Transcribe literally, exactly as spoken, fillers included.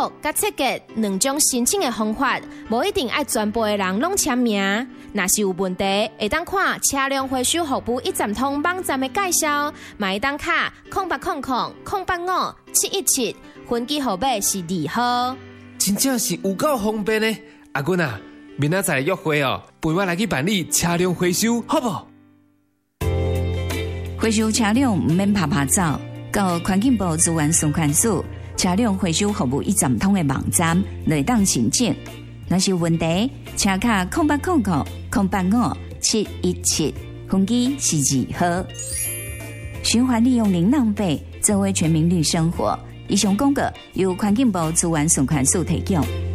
录甲设计两种申请的方法，无一定爱全部的人拢签名。若是有问题，会当看车辆回收服务一站通网站的介绍，嘛会当卡空八空空空八五七一七，分机号码是二号。 真正是有够方便呢！阿君啊，明仔载约会哦，陪我来去办理车辆回收，好不好？ 回收车辆唔免拍拍照，到环境部资源送款署车辆回收服务一站通的网站来当申请。若是有问题，请卡空八空空空八五七一七，分机是二号。循环利用零浪费，作为全民绿生活。以上广告由环境部资源送款署提供。